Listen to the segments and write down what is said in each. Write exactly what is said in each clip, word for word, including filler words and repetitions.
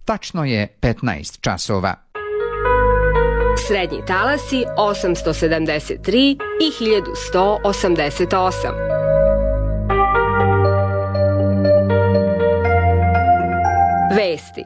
Tačno je petnaest časova. Srednji talasi osamsto sedamdeset tri i hiljadu sto osamdeset osam. Vesti.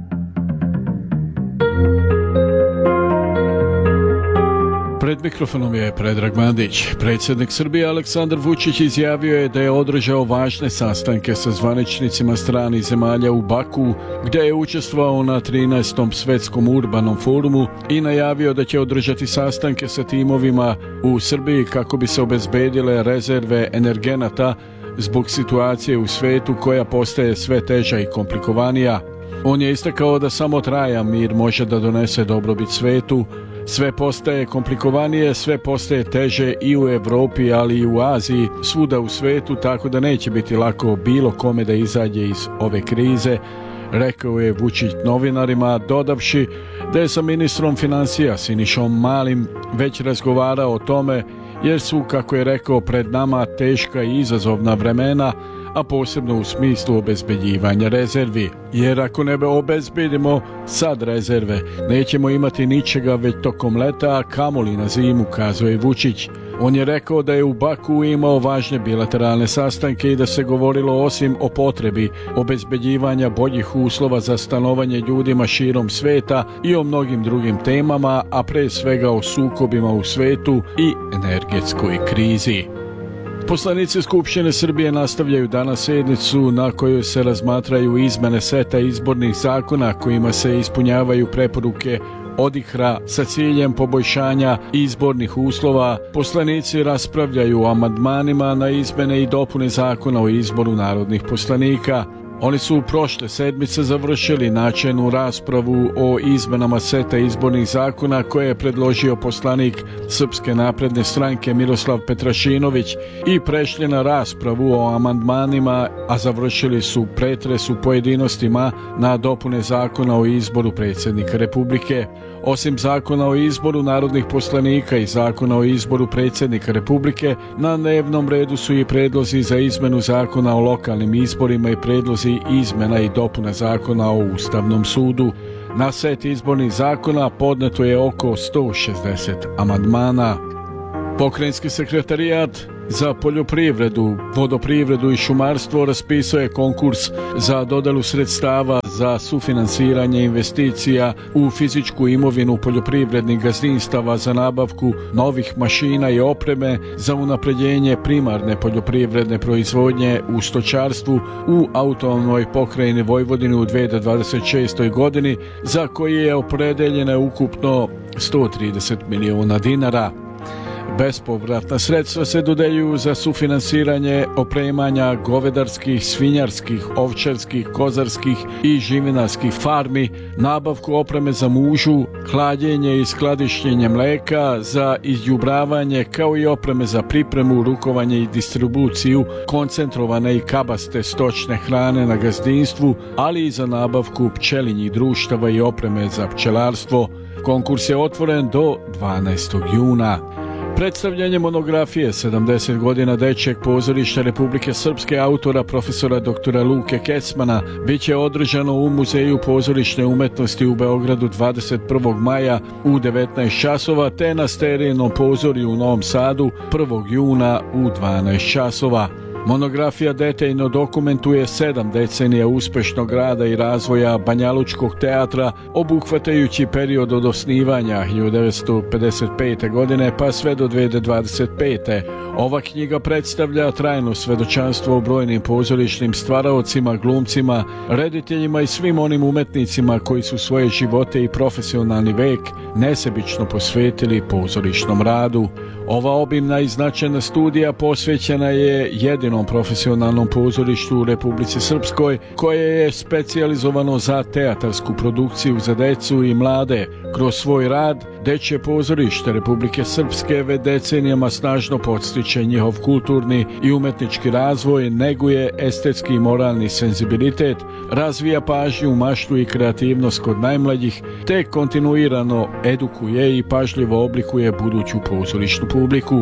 Pred mikrofonom je Predrag Mandić. Predsjednik Srbije Aleksandar Vučić izjavio je da je održao važne sastanke sa zvaničnicima stranih zemalja u Baku, gdje je učestvovao na trinaestom svetskom urbanom forumu i najavio da će održati sastanke sa timovima u Srbiji kako bi se obezbedile rezerve energenata zbog situacije u svetu koja postaje sve teža i komplikovanija. On je istakao da samo trajan mir može da donese dobrobit svetu. Sve postaje komplikovanije, sve postaje teže i u Evropi, ali i u Aziji, svuda u svetu, tako da neće biti lako bilo kome da izađe iz ove krize, rekao je Vučić novinarima, dodavši da je sa ministrom financija Sinišom Malim već razgovarao o tome, jer su, kako je rekao, pred nama teška i izazovna vremena, a posebno u smislu obezbeđivanja rezervi. Jer ako ne obezbedimo sad rezerve, nećemo imati ničega već tokom leta, a kamoli na zimu, kazuje Vučić. On je rekao da je u Baku imao važne bilateralne sastanke i da se govorilo osim o potrebi obezbeđivanja boljih uslova za stanovanje ljudima širom sveta i o mnogim drugim temama, a pre svega o sukobima u svetu i energetskoj krizi. Poslanici Skupštine Srbije nastavljaju danas sednicu na kojoj se razmatraju izmene seta izbornih zakona kojima se ispunjavaju preporuke ODIHR-a sa ciljem poboljšanja izbornih uslova. Poslanici raspravljaju o amandmanima na izmene i dopune zakona o izboru narodnih poslanika. Oni su prošle sedmice završili načelnu raspravu o izmenama seta izbornih zakona koje je predložio poslanik Srpske napredne stranke Miroslav Petrašinović i prešli na raspravu o amandmanima, a završili su pretres u pojedinostima na dopune zakona o izboru predsjednika Republike. Osim zakona o izboru narodnih poslanika i zakona o izboru predsjednika Republike, na dnevnom redu su i predlozi za izmenu zakona o lokalnim izborima i predlozi izmena i dopuna zakona o Ustavnom sudu. Na set izbornih zakona podneto je oko sto šezdeset amandmana. Pokrajinski sekretarijat za poljoprivredu, vodoprivredu i šumarstvo raspisao je konkurs za dodelu sredstava za sufinansiranje investicija u fizičku imovinu poljoprivrednih gazdinstava za nabavku novih mašina i opreme za unapređenje primarne poljoprivredne proizvodnje u stočarstvu u autonomnoj pokrajini Vojvodine u dve hiljade dvadeset šestoj godini, za koje je opredeljeno ukupno sto trideset miliona dinara. Bespovratna sredstva se dodeljuju za sufinansiranje opremanja govedarskih, svinjarskih, ovčarskih, kozarskih i živinarskih farmi, nabavku opreme za mužu, hlađenje i skladištenje mleka, za izđubravanje kao i opreme za pripremu, rukovanje i distribuciju koncentrovane i kabaste stočne hrane na gazdinstvu, ali i za nabavku pčelinjih društava i opreme za pčelarstvo. Konkurs je otvoren do dvanaestog juna. Predstavljanje monografije sedamdeset godina Dečijeg pozorišta Republike Srpske autora profesora doktora Luke Kecmana bit će održano u Muzeju pozorišne umetnosti u Beogradu dvadeset prvog maja u devetnaest časova te na Sterinom pozorju u Novom Sadu prvog juna u dvanaest časova. Monografija detaljno dokumentuje sedam decenija uspešnog rada i razvoja banjalučkog teatra, obuhvatajući period od osnivanja hiljadu devetsto pedeset pete. godine pa sve do dve hiljade dvadeset pete. Ova knjiga predstavlja trajno svedočanstvo o brojnim pozorišnim stvaraocima, glumcima, rediteljima i svim onim umetnicima koji su svoje živote i profesionalni vek nesebično posvetili pozorišnom radu. Ova obimna i značajna studija posvećena je jedinom profesionalnom pozorištu u Republici Srpskoj koje je specijalizovano za teatarsku produkciju za decu i mlade. Kroz svoj rad Dečije pozorište Republike Srpske već decenijama snažno podstiče njihov kulturni i umetnički razvoj, neguje estetski i moralni senzibilitet, razvija pažnju, maštu i kreativnost kod najmlađih, te kontinuirano edukuje i pažljivo oblikuje buduću pozorišnu publiku.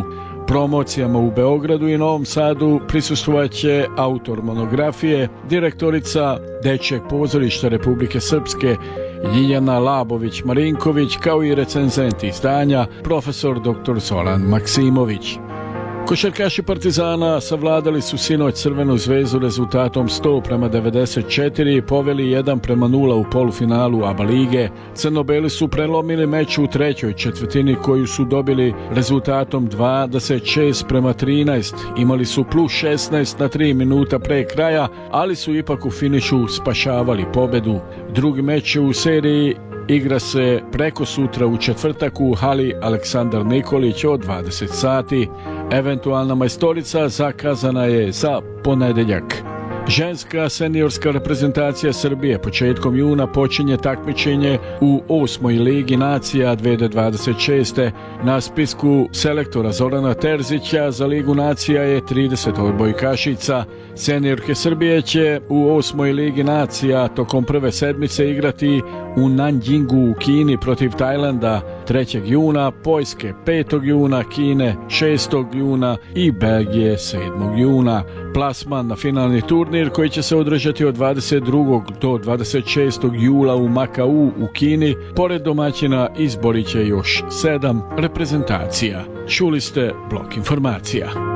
Promocijama u Beogradu i Novom Sadu prisustvovat će autor monografije, direktorica Dečjeg pozorišta Republike Srpske Ljiljana Labović-Marinković, kao i recenzent izdanja profesor doktor Zoran Maksimović. Košarkaši Partizana savladali su sinoć Crvenu zvezdu rezultatom sto prema devedeset četiri i poveli jedan prema nula u polufinalu A B A lige. Crnobeli su prelomili meč u trećoj četvrtini koju su dobili rezultatom dvadeset šest prema trinaest. Imali su plus šesnaest na tri minuta pre kraja, ali su ipak u finišu spašavali pobedu. Drugi meč u seriji igra se preko sutra u četvrtak u hali Aleksandar Nikolić od dvadeset sati. Eventualna majstorica zakazana je za ponedeljak. Ženska seniorska reprezentacija Srbije početkom juna počinje takmičenje u osmoj ligi nacija dve hiljade dvadeset šeste. Na spisku selektora Zorana Terzića za ligu nacija je trideset odbojkašica. Seniorke Srbije će u osmoj ligi nacija tokom prve sedmice igrati u Nanjingu u Kini protiv Tajlanda trećeg juna, Poljske petog juna, Kine šestog juna i Belgije sedmog juna. Plasman na finalni turnir koji će se održati od dvadeset drugog do dvadeset šestog jula u Makau u Kini, pored domaćina izborit će još sedam reprezentacija. Čuli ste blok informacija.